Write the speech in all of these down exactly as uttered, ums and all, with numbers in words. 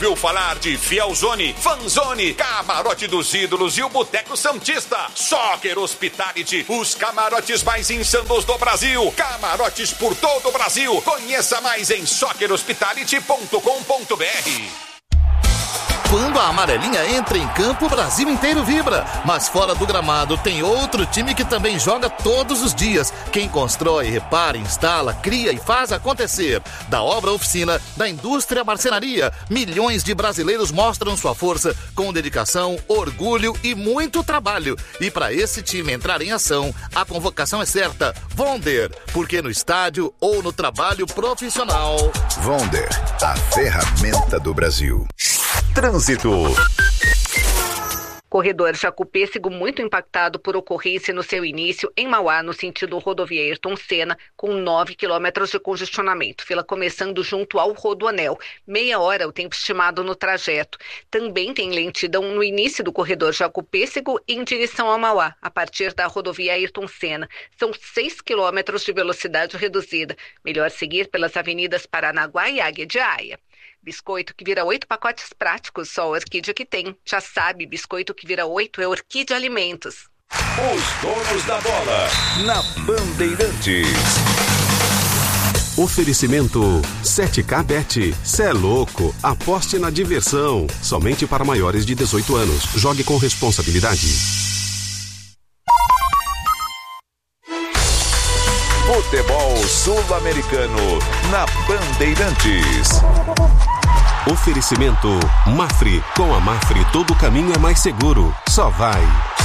Viu falar de Fielzone, Fanzone, Camarote dos Ídolos e o Boteco Santista. Soccer Hospitality, os camarotes mais insanos do Brasil. Camarotes por todo o Brasil. Conheça mais em soccer hospitality ponto com ponto b r. Quando a amarelinha entra em campo, o Brasil inteiro vibra. Mas fora do gramado tem outro time que também joga todos os dias. Quem constrói, repara, instala, cria e faz acontecer. Da obra oficina, da indústria marcenaria, milhões de brasileiros mostram sua força com dedicação, orgulho e muito trabalho. E para esse time entrar em ação, a convocação é certa. Vonder, porque no estádio ou no trabalho profissional. Vonder, a ferramenta do Brasil. Trânsito. Corredor Jacupêssego muito impactado por ocorrência no seu início em Mauá, no sentido rodovia Ayrton Senna, com nove quilômetros de congestionamento. Fila começando junto ao Rodoanel. Meia hora o tempo estimado no trajeto. Também tem lentidão no início do corredor Jacupêssego em direção a Mauá, a partir da rodovia Ayrton Senna. São seis quilômetros de velocidade reduzida. Melhor seguir pelas avenidas Paranaguá e Águia de Aia. Biscoito que vira oito pacotes práticos, só a Orquídea que tem. Já sabe, biscoito que vira oito é Orquídea Alimentos. Os donos da bola, na Bandeirantes. Oferecimento sete K Bet. Cê é louco, aposte na diversão. Somente para maiores de dezoito anos. Jogue com responsabilidade. Futebol Sul-Americano na Bandeirantes. Oferecimento Mafre. Com a Mafre todo caminho é mais seguro. Só vai.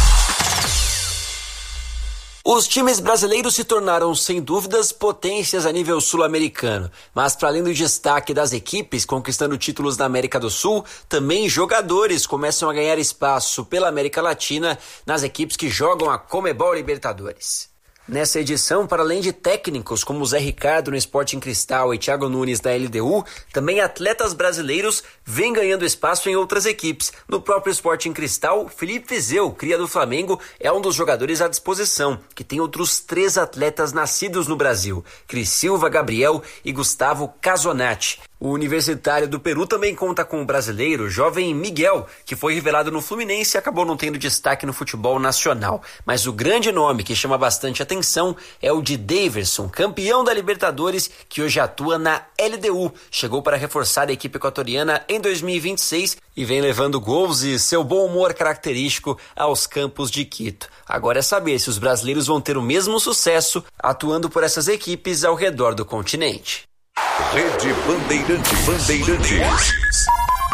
Os times brasileiros se tornaram, sem dúvidas, potências a nível sul-americano. Mas, para além do destaque das equipes conquistando títulos na América do Sul, também jogadores começam a ganhar espaço pela América Latina nas equipes que jogam a Conmebol Libertadores. Nessa edição, para além de técnicos como Zé Ricardo no Sporting Cristal e Thiago Nunes na L D U, também atletas brasileiros vêm ganhando espaço em outras equipes. No próprio Sporting Cristal, Felipe Viseu, cria do Flamengo, é um dos jogadores à disposição, que tem outros três atletas nascidos no Brasil, Cris Silva, Gabriel e Gustavo Casonati. O Universitário do Peru também conta com o brasileiro jovem Miguel, que foi revelado no Fluminense e acabou não tendo destaque no futebol nacional. Mas o grande nome que chama bastante atenção é o de Daverson, campeão da Libertadores, que hoje atua na L D U. Chegou para reforçar a equipe equatoriana em dois mil e vinte e seis e vem levando gols e seu bom humor característico aos campos de Quito. Agora é saber se os brasileiros vão ter o mesmo sucesso atuando por essas equipes ao redor do continente. Rede Bandeirantes. Bandeirantes.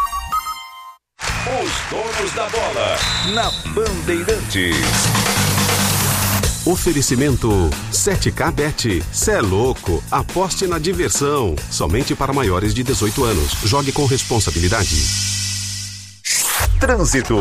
Os donos da bola, na Bandeirantes. Oferecimento sete K Bet. Cê é louco, aposte na diversão. Somente para maiores de dezoito anos. Jogue com responsabilidade. Trânsito.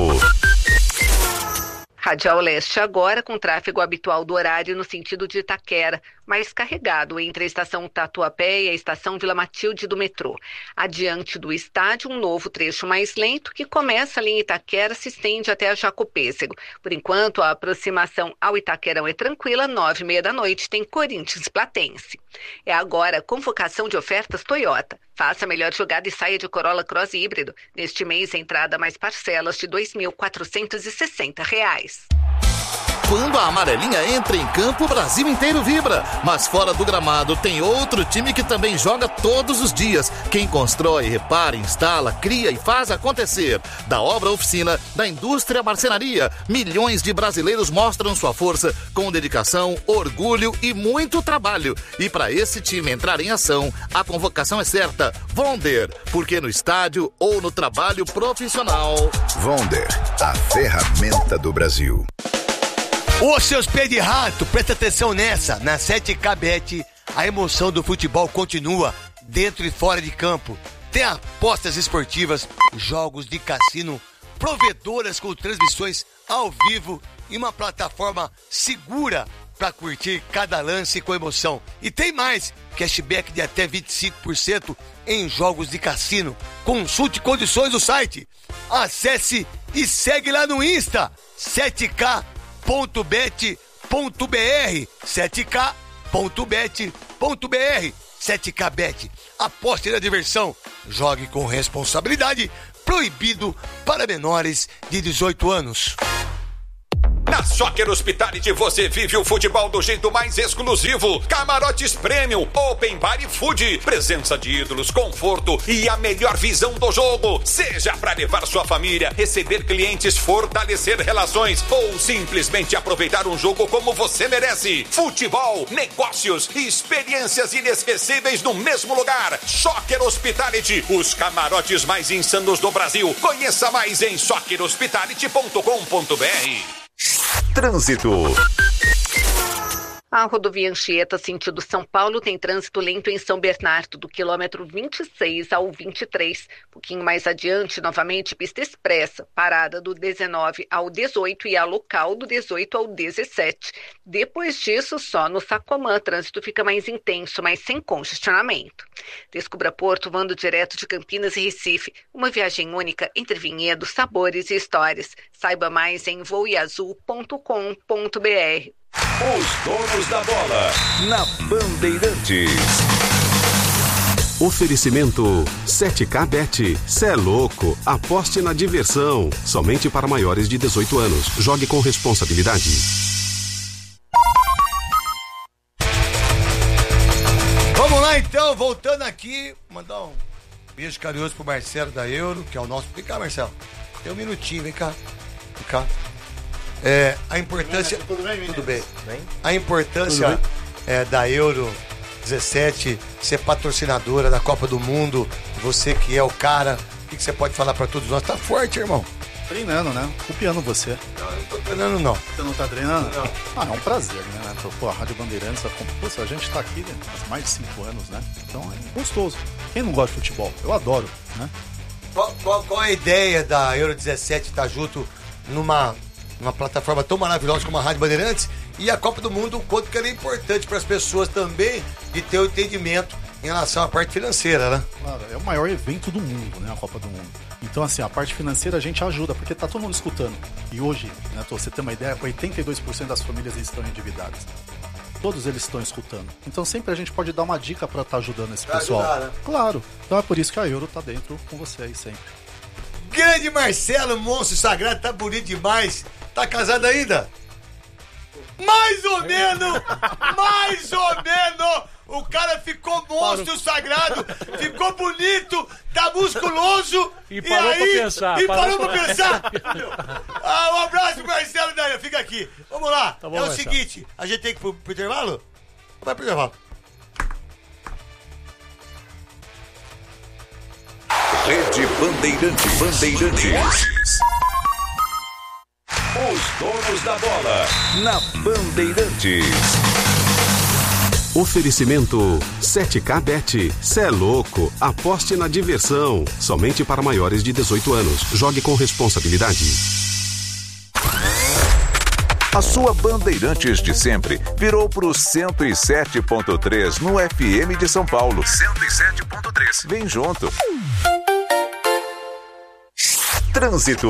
Radial Leste agora com tráfego habitual do horário no sentido de Itaquera, mais carregado entre a estação Tatuapé e a estação Vila Matilde do metrô. Adiante do estádio, um novo trecho mais lento que começa ali em Itaquera, se estende até a Jacupêssego. Por enquanto, a aproximação ao Itaquerão é tranquila, nove e meia da noite tem Corinthians Platense. É agora a convocação de ofertas Toyota. Faça a melhor jogada e saia de Corolla Cross híbrido. Neste mês, a entrada mais parcelas de dois mil quatrocentos e sessenta reais. Quando a amarelinha entra em campo, o Brasil inteiro vibra. Mas fora do gramado tem outro time que também joga todos os dias. Quem constrói, repara, instala, cria e faz acontecer. Da obra oficina, da indústria marcenaria, milhões de brasileiros mostram sua força com dedicação, orgulho e muito trabalho. E para esse time entrar em ação, a convocação é certa. Vonder, porque no estádio ou no trabalho profissional. Vonder, a ferramenta do Brasil. Ô, seus pés de rato, presta atenção nessa. Na sete K Bet, a emoção do futebol continua dentro e fora de campo. Tem apostas esportivas, jogos de cassino, provedoras com transmissões ao vivo e uma plataforma segura para curtir cada lance com emoção. E tem mais, cashback de até vinte e cinco por cento em jogos de cassino. Consulte condições do site. Acesse e segue lá no Insta, sete K ponto bet ponto b r, sete K ponto bet ponto b r. sete K Bet. Aposte na diversão. Jogue com responsabilidade. Proibido para menores de dezoito anos. Na Soccer Hospitality você vive o futebol do jeito mais exclusivo. Camarotes Premium, Open Bar e Food. Presença de ídolos, conforto e a melhor visão do jogo. Seja para levar sua família, receber clientes, fortalecer relações ou simplesmente aproveitar um jogo como você merece. Futebol, negócios e experiências inesquecíveis no mesmo lugar. Soccer Hospitality, os camarotes mais insanos do Brasil. Conheça mais em soccer hospitality ponto com ponto b r. Trânsito. A rodovia Anchieta, sentido São Paulo, tem trânsito lento em São Bernardo, do quilômetro vinte e seis ao vinte e três. Um pouquinho mais adiante, novamente, pista expressa, parada do dezenove ao dezoito e a local do dezoito ao dezessete. Depois disso, só no Sacomã, trânsito fica mais intenso, mas sem congestionamento. Descubra Porto, voando direto de Campinas e Recife. Uma viagem única entre vinhedos, sabores e histórias. Saiba mais em voeazul ponto com ponto b r. Os donos da bola Na Bandeirantes. Oferecimento sete K Bet. Cê é louco. Aposte na diversão. Somente para maiores de dezoito anos. Jogue com responsabilidade. Vamos lá então, voltando aqui, mandar um beijo carinhoso pro Marcelo da Euro, que é o nosso. Vem cá, Marcelo. Tem um minutinho, vem cá. Vem cá. É, a importância. Tudo bem, Tudo bem. A importância é, da Euro dezessete ser patrocinadora da Copa do Mundo. Você que é o cara, o que, que você pode falar pra todos nós? Tá forte, irmão. Treinando, né? Copiando você. Não, eu não tô treinando, não. Você não tá treinando? Não. Ah, é um prazer, né? Pô, a Rádio Bandeirantes, a, a gente tá aqui há mais de cinco anos, né? Então é gostoso. Quem não gosta de futebol? Eu adoro, né? Qual, qual, qual é a ideia da Euro dezessete estar junto numa, numa plataforma tão maravilhosa como a Rádio Bandeirantes e a Copa do Mundo, o quanto que ela é importante para as pessoas também de ter o entendimento em relação à parte financeira, né? Claro, é o maior evento do mundo, né? A Copa do Mundo. Então, assim, a parte financeira a gente ajuda, porque tá todo mundo escutando. E hoje, né, pra você ter uma ideia, oitenta e dois por cento das famílias estão endividadas. Todos eles estão escutando. Então sempre a gente pode dar uma dica para estar tá ajudando esse pra pessoal. Ajudar, né? Claro. Então é por isso que a Euro tá dentro com você aí sempre. Grande Marcelo, monstro sagrado, tá bonito demais. Tá casado ainda? Mais ou menos! Mais ou menos! O cara ficou monstro sagrado, ficou bonito, tá musculoso. E parou e aí, pra pensar. E parou, parou pra, pra pensar. Ah, um abraço pro Marcelo Daí, fica aqui. Vamos lá. Tá bom, é o Marcelo. seguinte, a gente tem que ir pro, pro intervalo? Vai pro intervalo. Rede Bandeirantes. Bandeirantes. Os donos da bola. Na Bandeirantes. Oferecimento sete K Bet. Cê é louco. Aposte na diversão. Somente para maiores de dezoito anos. Jogue com responsabilidade. A sua Bandeirantes de sempre virou pro cento e sete ponto três no F M de São Paulo. cento e sete ponto três. Vem junto. Trânsito.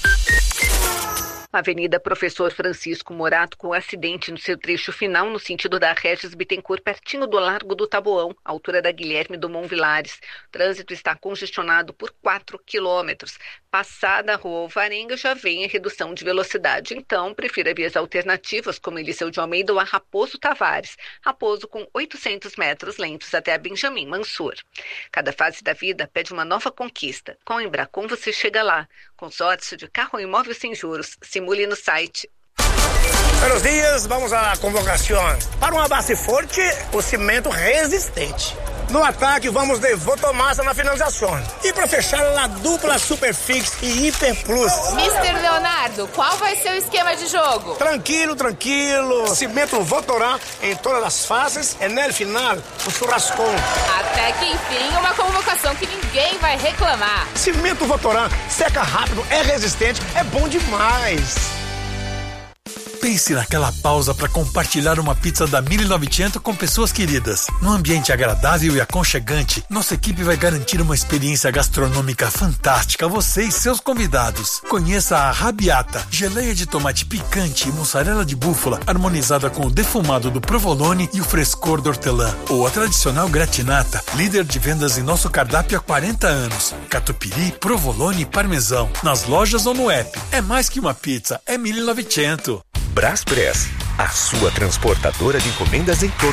Avenida Professor Francisco Morato com acidente no seu trecho final no sentido da Regis Bittencourt, pertinho do Largo do Taboão, altura da Guilherme Dumont Vilares. O trânsito está congestionado por quatro quilômetros. Passada a Rua Alvarenga já vem a redução de velocidade, então prefira vias alternativas como Eliseu de Almeida ou a Raposo Tavares. Raposo com oitocentos metros lentos até a Benjamin Mansur. Cada fase da vida pede uma nova conquista. Com a Embracon você chega lá. Consórcio de carro e imóvel sem juros. Simule no site. Buenos dias, vamos à convocação. Para uma base forte, o cimento resistente. No ataque, vamos de Votomassa na finalização. E para fechar, a dupla Superfix e Hiper Plus. mister Leonardo, qual vai ser o esquema de jogo? Tranquilo, tranquilo. Cimento Votorã em todas as fases e no final, o churrascão. Até que enfim, uma convocação que ninguém vai reclamar. Cimento Votorã, seca rápido, é resistente, é bom demais. Pense naquela pausa para compartilhar uma pizza da mil e novecentos com pessoas queridas. Num ambiente agradável e aconchegante, nossa equipe vai garantir uma experiência gastronômica fantástica a você e seus convidados. Conheça a Rabiata, geleia de tomate picante e mussarela de búfala, harmonizada com o defumado do provolone e o frescor do hortelã. Ou a tradicional gratinata, líder de vendas em nosso cardápio há quarenta anos. Catupiry, provolone e parmesão. Nas lojas ou no app. É mais que uma pizza, é mil e novecentos. Braspress, a sua transportadora de encomendas em todo